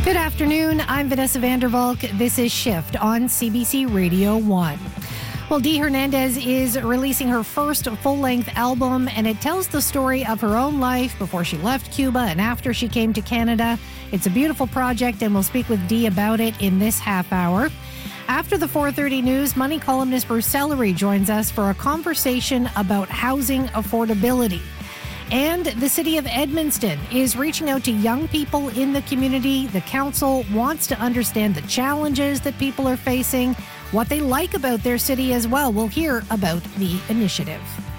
Good afternoon. I'm Vanessa Vandervalk. This is Shift on CBC Radio 1. Well, Dee Hernandez is releasing her first full-length album, and it tells the story of her own life before she left Cuba and after she came to Canada. It's a beautiful project, and we'll speak with Dee about it in this half hour. After the 4:30 news, money columnist Bruce Sellery joins us for a conversation about housing affordability. And the city of Edmundston is reaching out to young people in the community. The council wants to understand the challenges that people are facing, what they like about their city as well. We'll hear about the initiative.